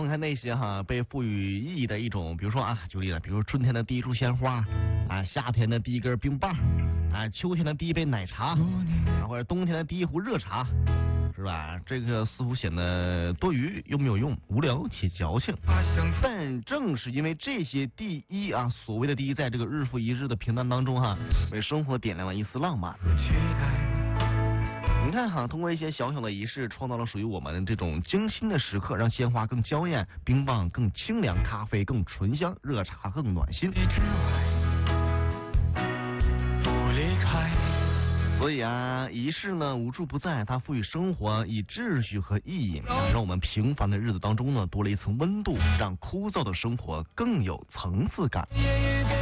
看那些被赋予意义的一种，比如说举例了，比如春天的第一束鲜花夏天的第一根冰棒秋天的第一杯奶茶或者冬天的第一壶热茶，是吧？这个似乎显得多余又没有用，无聊且矫情。但正是因为这些第一所谓的第一，在这个日复一日的平淡当中为生活点亮了一丝浪漫。你看通过一些小小的仪式，创造了属于我们这种精心的时刻，让鲜花更娇艳，冰棒更清凉，咖啡更醇香，热茶更暖心。所以仪式呢无处不在，它赋予生活以秩序和意义，让我们平凡的日子当中呢多了一层温度，让枯燥的生活更有层次感。